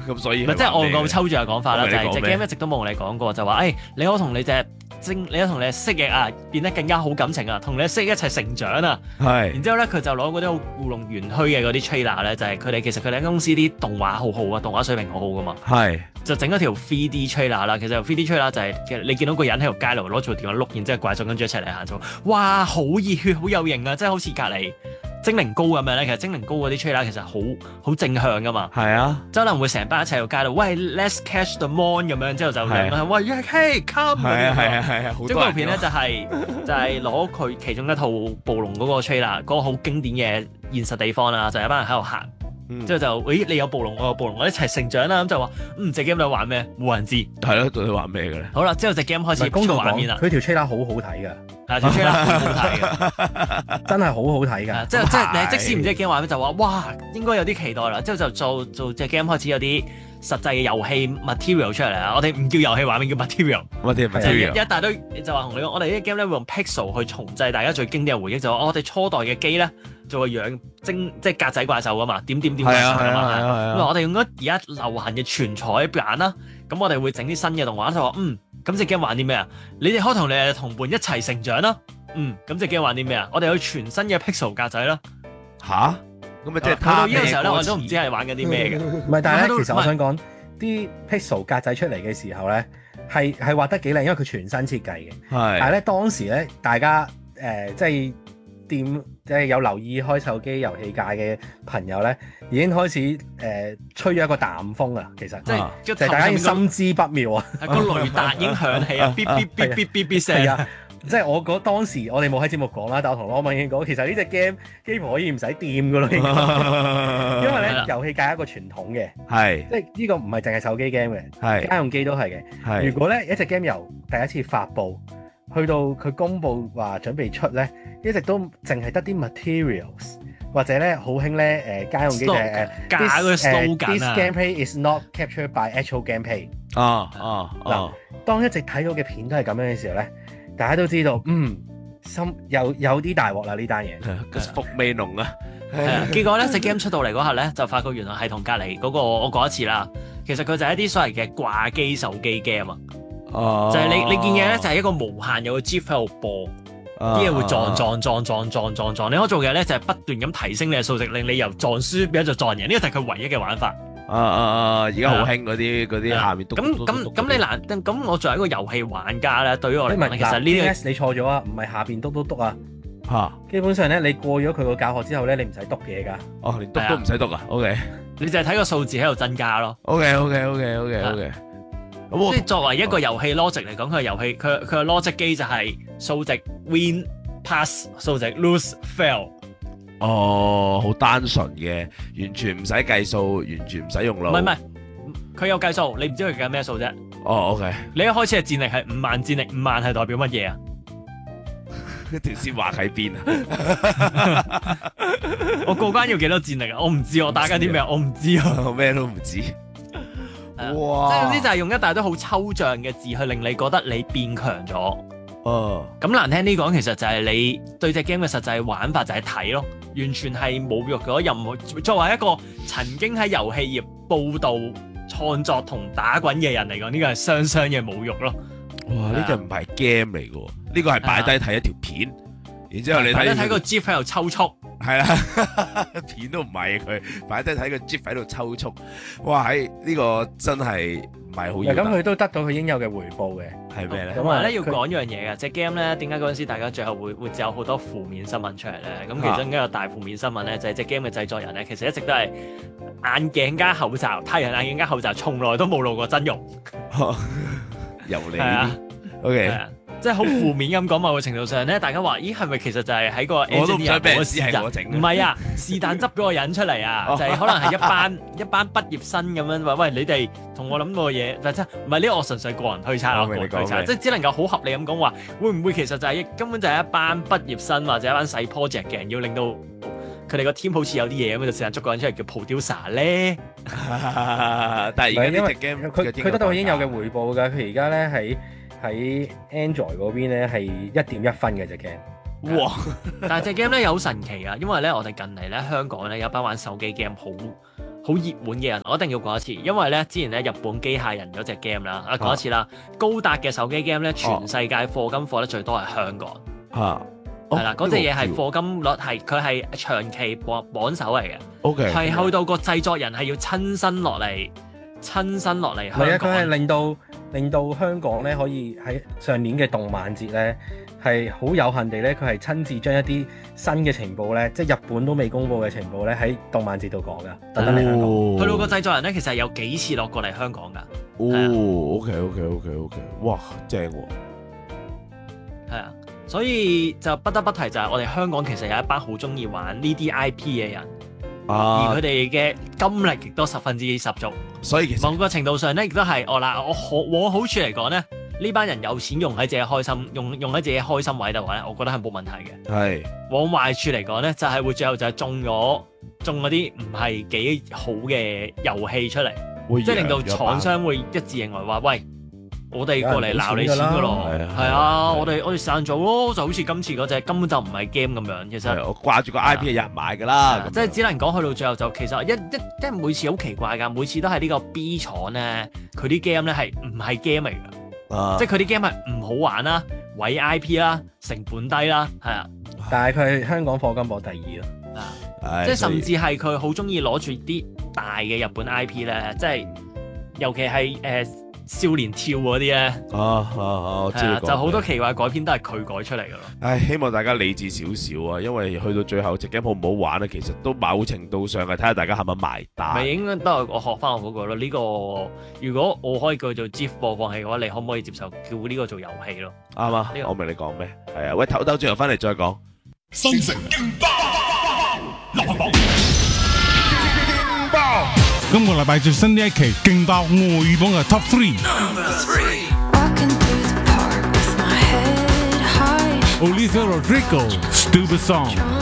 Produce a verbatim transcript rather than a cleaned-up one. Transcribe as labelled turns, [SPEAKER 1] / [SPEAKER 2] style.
[SPEAKER 1] 咁所以
[SPEAKER 2] 唔係即係按個抽象嘅講法啦，就係隻
[SPEAKER 1] 咁你講咩
[SPEAKER 2] game 一直都冇同你講過，就話誒你可同你隻精，你可同你隻蜥蜴啊變得更加好感情啊，同你隻蜥蜴一齊成長啊。
[SPEAKER 1] 係。
[SPEAKER 2] 然之後咧，佢就攞嗰啲好故弄玄虛嘅嗰啲 trailer 咧，就係佢哋其實佢哋間公司啲動畫好好啊，動畫水平好好噶嘛。
[SPEAKER 1] 係。
[SPEAKER 2] 就整咗條 three D trailer 啦，其實 three D trailer 就係其實你見到個人喺條街度攞住個電話碌，然之後怪獸跟住一齊嚟行咗，哇！好熱血，好有型啊！即係好似隔離精靈高咁樣咧。其實精靈高嗰啲 trailer 其實好好正向噶嘛。
[SPEAKER 1] 係啊。即
[SPEAKER 2] 可能會成班一齊喺街度，喂 ，let's catch the mon 咁樣，之後就
[SPEAKER 1] 係
[SPEAKER 2] 兩喂 ，hey come
[SPEAKER 1] 係啊係啊係啊，好
[SPEAKER 2] 即係嗰條片咧就係就係攞佢其中一套暴龍嗰個 trailer，嗰個好經典嘅現實地方啦，就係一班人喺度行。之後就，咦？你有暴龍，我有暴龍，我一齊成長啦。咁就話，嗯，隻 game 你玩咩？冇人知。
[SPEAKER 1] 係咯，到底玩咩嘅咧？
[SPEAKER 2] 好啦，之後隻 game 開始出畫面啦。
[SPEAKER 3] 佢條 trailer 好好睇㗎，
[SPEAKER 2] 係條 trailer 好好睇㗎，
[SPEAKER 3] 真係好好睇㗎。
[SPEAKER 2] 即係即係你即使唔知 game 玩咩，就話哇，應該有啲期待啦。之後就做做隻 game 開始有啲實際嘅遊戲 material 出嚟啦。我哋唔叫遊戲畫面，叫 material。
[SPEAKER 1] 乜啲 material？
[SPEAKER 2] 一大堆就話同你講，我哋呢個 game 咧會用 pixel 去重製大家最經典嘅回憶，就話我哋初代嘅機咧。做個樣精即係格仔怪獸噶嘛，點點點怪獸噶嘛。咁我哋用咗而家流行嘅全彩版啦，咁我哋會整啲新嘅動畫，就話嗯，咁隻 game 玩啲咩啊？你哋可以同你嘅同伴一齊成長啦。嗯，咁隻 game 玩啲咩啊？我哋有全新嘅 pixel 格仔啦。
[SPEAKER 1] 吓？咁啊即係
[SPEAKER 2] 去到呢個時候咧，我都唔知係玩緊啲咩嘅。
[SPEAKER 3] 唔係，但係咧，其實我想講啲 pixel 格仔出嚟嘅時候咧，係係畫得幾靚，因為佢全新設計嘅。係。但係咧當時咧，大家誒即係。店即係有留意開手機遊戲界嘅朋友咧，已經開始誒、呃、吹咗一個淡風啊！其實即係、啊、就大家已經心知不妙啊！
[SPEAKER 2] 個雷達已經響起啊！嗶嗶嗶嗶嗶嗶聲
[SPEAKER 3] 啊！即係我嗰當時我哋冇喺節目講啦，但我同羅文已經講，其實呢隻 game 幾乎可以唔使掂噶咯，因為咧遊戲界係一個傳統嘅，係即係呢個唔係淨係手機 game 嘅，係家用機都係嘅。係如果咧一隻 game 由第一次發布去到佢公佈話準備出咧，一直都淨係得啲 materials 或者咧好興咧誒家用機嘅誒
[SPEAKER 2] 假嗰啲 slogan 啊
[SPEAKER 3] ，this gameplay is not captured by actual gameplay。
[SPEAKER 1] 啊啊
[SPEAKER 3] 嗱，當一直睇到嘅片都係咁樣嘅時候咧，大家都知道嗯心有有啲大鑊啦呢單嘢，
[SPEAKER 1] 個伏味濃啊。
[SPEAKER 2] 係啊，結果咧隻 game 出到嚟嗰下咧，就發覺原來係同隔離嗰個我講一次啦，其實佢就係一啲所謂嘅掛機手機 game 啊。哦，就係你你見嘢咧，就係一個無限有個 GIF 喺度播，啲嘢會撞撞撞撞撞撞撞。你可以做嘅咧就係不斷咁提升你嘅數值，令你由撞輸變咗做撞贏。呢個就係佢唯一嘅玩法。
[SPEAKER 1] 啊啊啊！而家好興嗰啲嗰啲下面
[SPEAKER 2] 咁咁咁你難咁我作為一個遊戲玩家咧，對於我嚟講，其實呢啲
[SPEAKER 3] 你錯咗啊，唔係下邊篤篤篤啊
[SPEAKER 1] 嚇。基
[SPEAKER 3] 本上咧，你過咗佢個教學之後咧，你唔使篤嘢㗎。
[SPEAKER 1] 哦，連篤都唔使篤啊 ？OK，
[SPEAKER 2] 你就係睇個數字喺度增加咯。
[SPEAKER 1] OK OK OK OK OK。
[SPEAKER 2] 即係作為一個遊戲 logic 嚟講，佢嘅遊戲佢佢嘅 logic 機就係數值 win pass 數值 lose fail。
[SPEAKER 1] 哦，好單純嘅，完全唔使計數，完全唔使用腦。
[SPEAKER 2] 唔係唔係，佢有計數，你唔知佢計咩數啫。
[SPEAKER 1] 哦 ，OK。
[SPEAKER 2] 你一開始嘅戰力係五萬，戰力五萬係代表乜嘢啊？
[SPEAKER 1] 條線畫喺邊啊？
[SPEAKER 2] 我過關要幾多戰力啊？我唔知，我打緊啲咩？我唔知啊，
[SPEAKER 1] 我咩都唔知。
[SPEAKER 2] 哇！即係總之就係用一大堆好抽象嘅字去令你覺得你變強咗。哦，咁難聽啲講，其實就係你對隻 game 嘅實際玩法就係睇咯，完全係侮辱咗任何作為一個曾經喺遊戲業報導創作同打滾嘅人嚟講，呢個係雙雙嘅侮辱咯。
[SPEAKER 1] 哇！呢隻唔係 game 嚟嘅，呢個係擺低睇一條片，然之後你睇
[SPEAKER 2] 睇個 GIF 喺度抽搐。
[SPEAKER 1] 係啦，片都唔係佢擺低睇個 GIF 喺度抽搐。哇！喺呢個真係唔係好。
[SPEAKER 3] 咁佢都得到佢應有嘅回報嘅，
[SPEAKER 1] 係咩咧？
[SPEAKER 2] 咁啊咧要講一樣嘢嘅，隻 game 咧點解嗰陣時大家最後會會有好多負面新聞出嚟咧？咁其中一個大負面新聞咧就係隻 game 嘅製作人咧，其實一直都係眼鏡加口罩，太陽眼鏡加口罩，從來都冇露過真容。
[SPEAKER 1] 由你，OK。
[SPEAKER 2] 即係好負面咁講，某個程度上咧，大家話：咦，係咪其實就係喺個 engineer 嗰個時間？唔係啊，是但執嗰個人出嚟啊，就係可能係一班一班畢業生咁樣話：喂，你哋同我諗到嘅嘢，但係唔係呢？我純粹個人推測啊，個人推測，即係只能夠好合理咁講話，會唔會其實就係根本就係一班畢業生或者一班細 project 嘅人，要令到佢哋個 team 好似有啲嘢咁，就成日捉個人出嚟叫 producer 咧？
[SPEAKER 1] 但係而家呢隻 game
[SPEAKER 3] 佢佢得到應有嘅回報㗎，佢而家咧喺。喺 Android 嗰邊咧係一點一分嘅隻 game，
[SPEAKER 2] 哇！但係隻 game 咧有好神奇啊，因為咧我哋近嚟咧香港咧有班玩手機 game 好好熱門嘅人，我一定要講一次，因為咧之前咧日本機械人嗰隻 game 啦，啊講一次啦，高達嘅手機 game 咧，全世界課金課得最多係香港，
[SPEAKER 1] 嚇
[SPEAKER 2] 係啦，嗰隻嘢係課金率係佢係長期榜榜首嚟嘅
[SPEAKER 1] ，OK，
[SPEAKER 2] 係去到個製作人係要親身落嚟，親身落嚟香港，
[SPEAKER 3] 係啊，佢係令到令到香港咧可以喺上年嘅動漫節咧。係好有幸地咧，佢係親自將一啲新嘅情報咧，即係日本都未公佈嘅情報咧，喺動漫節度講噶，特登嚟香港。
[SPEAKER 1] 哦、
[SPEAKER 2] 去到個製作人咧，其實係有幾次落過嚟香港噶。
[SPEAKER 1] 哦 ，OK OK OK OK，哇，正喎！
[SPEAKER 2] 係啊，所以就不得不提就係我哋香港其實有一班好中意玩呢啲 I P 嘅人，啊、而佢哋嘅金力亦都十分之十足。
[SPEAKER 1] 所以其實某
[SPEAKER 2] 個程度上咧，亦都係我嗱，我好往好處嚟講咧。呢班人有錢用喺自己開心，用用喺自己開心位度咧，我覺得係冇問題嘅。
[SPEAKER 1] 係
[SPEAKER 2] 往壞處嚟講咧，就係、是、會最後就係中咗中嗰啲唔係幾好嘅遊戲出嚟，即係令到廠商會一致認為話：喂，我哋過嚟鬧你錢噶咯，係啊，我哋我哋散做咯，就好似今次嗰隻根本就唔係 game 咁樣。其實
[SPEAKER 1] 我掛住個 I P 係有人買㗎啦，
[SPEAKER 2] 即係只能講去到最後就其實一一即係每次好奇怪㗎，每次都係呢個 B 廠咧，佢啲 game 咧係唔係 game 嚟㗎？啊、即係佢啲 game 係唔好玩啦，毀 I P 啦，成本低啦，係啊。
[SPEAKER 3] 但係佢係香港課金榜第二咯，
[SPEAKER 2] 啊，即係甚至係佢好中意攞住啲大嘅日本 I P 咧，即係尤其係誒、呃、少年跳嗰啲咧，
[SPEAKER 1] 啊啊啊！係啊，
[SPEAKER 2] 就好多奇怪改編都係佢改出嚟㗎咯。
[SPEAKER 1] 唉，希望大家理智少少啊，因為去到最後隻 game 好唔好玩咧，其實都某程度上係睇下大家肯唔肯埋單。
[SPEAKER 2] 咪應該都係我學翻我嗰個咯。呢、這個如果我可以叫做 G I F 播放器嘅話，你可唔可以接受叫呢個做遊戲咯？
[SPEAKER 1] 啱啊，這個、我明你講咩？係啊，喂，唞唞，轉頭翻嚟再講。
[SPEAKER 4] 新城勁爆流行榜，勁爆！
[SPEAKER 5] 今個禮拜最新呢一期勁爆外語榜嘅 Top Three。Olivia Rodrigo，Stupid Song。